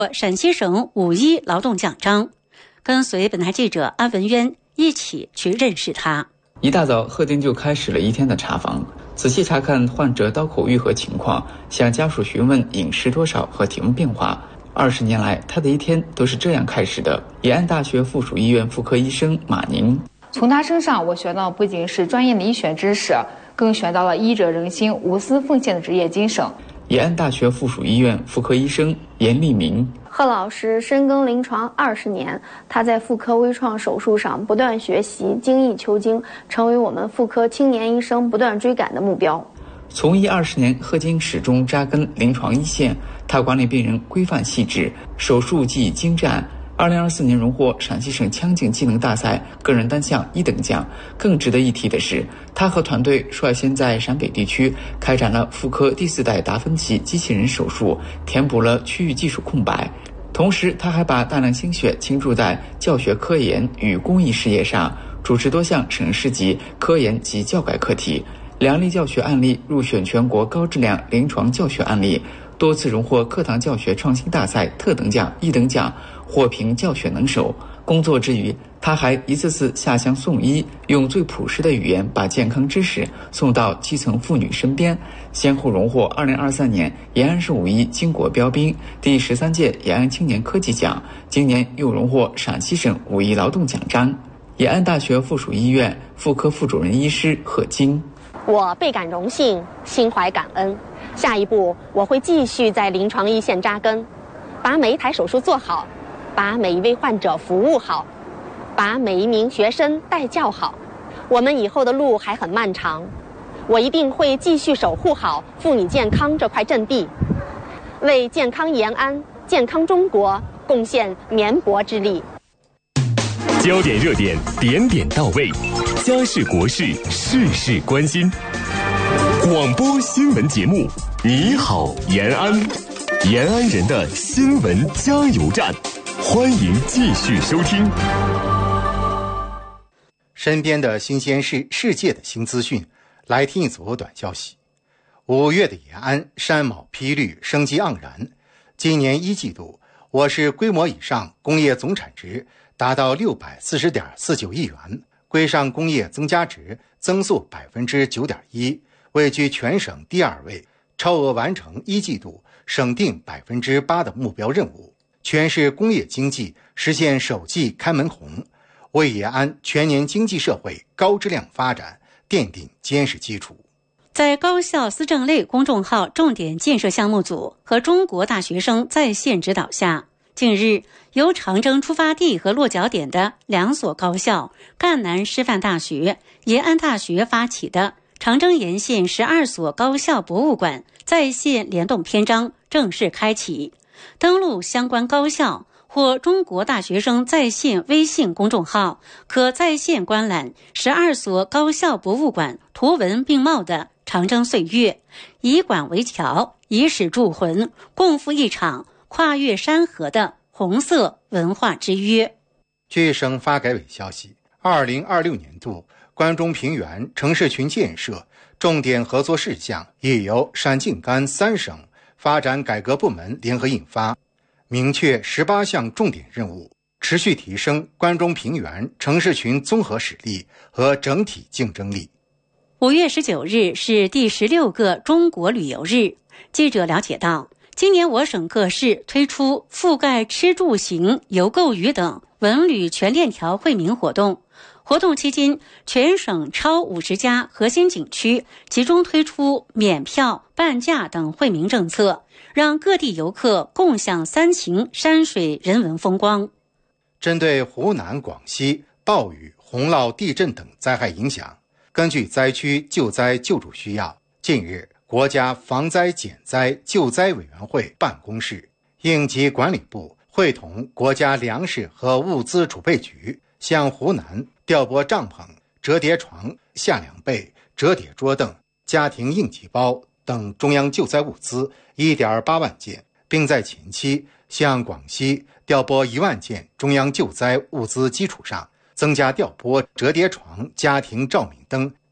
陕西省5·1劳动奖章。跟随本台记者安文渊一起去认识他。 一大早，贺丁就开始了一天的查房，仔细查看患者刀口愈合情况，向家属询问饮食多少和体温变化。20年来，他的一天都是这样开始的。延安大学附属医院妇科医生马宁， 从他身上，我学到不仅是专业的医学知识，更学到了医者仁心、无私奉献的职业精神。 延安大学附属医院妇科医生严立明， 贺老师深耕临床20年，他在妇科微创手术上不断学习，精益求精，成为我们妇科青年医生不断追赶的目标。 从医20年，贺金始终扎根临床一线，他管理病人规范细致，手术技艺精湛。2024年荣获陕西省腔镜技能大赛个人单项1等奖。更值得一提的是，他和团队率先在陕北地区开展了妇科第4代达芬奇机器人手术，填补了区域技术空白。同时，他还把大量心血倾注在教学科研与公益事业上，主持多项省市级科研及教改课题，2例教学案例入选全国高质量临床教学案例，多次荣获课堂教学创新大赛特等奖、1等奖，获评教学能手。工作之余，他还一次次下乡送医，用最朴实的语言把健康知识送到基层妇女身边，先后荣获2023年延安市5·1金国标兵、第13届延安青年科技奖，今年又荣获陕西省5·1劳动奖章。延安大学附属医院妇科副主任医师贺金， 我倍感荣幸，心怀感恩。下一步，我会继续在临床一线扎根，把每一台手术做好，把每一位患者服务好，把每一名学生带教好。我们以后的路还很漫长，我一定会继续守护好妇女健康这块阵地，为健康延安、健康中国贡献绵薄之力。 焦点热点，点点到位，家事国事，事事关心。广播新闻节目，你好延安，延安人的新闻加油站，欢迎继续收听。 身边的新鲜事，世界的新资讯，来听一组短消息。5月的延安山毛披绿，生机盎然。今年1季度，我市规模以上工业总产值达到640.49亿元，规上工业增加值增速9.1%，位居全省第2位，超额完成1季度省定8%的目标任务，全市工业经济实现首季开门红，为延安全年经济社会高质量发展奠定坚实基础。 在高校思政类公众号重点建设项目组和中国大学生在线指导下，近日由长征出发地和落脚点的2所高校赣南师范大学、延安大学发起的长征沿线12所高校博物馆在线联动篇章正式开启。登录相关高校或中国大学生在线微信公众号，可在线观览12所高校博物馆图文并茂的长征岁月，以馆为桥，以史铸魂，共赴一场跨越山河的红色文化之约。 据省发改委消息，2026年度关中平原城市群建设重点合作事项已由陕晋甘3省发展改革部门联合印发，明确18项重点任务，持续提升关中平原城市群综合实力和整体竞争力。 5月19日是第16个中国旅游日。记者了解到，今年我省各市推出覆盖吃住行游购娱等文旅全链条惠民活动。活动期间，全省超50家核心景区集中推出免票、半价等惠民政策，让各地游客共享3秦山水人文风光。 针对湖南、广西暴雨、洪涝、地震等灾害影响，根据灾区救灾救助需要，近日国家防灾减灾救灾委员会办公室、应急管理部会同国家粮食和物资储备局，向湖南调拨帐篷、折叠床、夏凉被、折叠桌凳、家庭应急包等中央救灾物资1.8万件，并在前期向广西调拨1万件中央救灾物资基础上，增加调拨折叠床、家庭照明灯、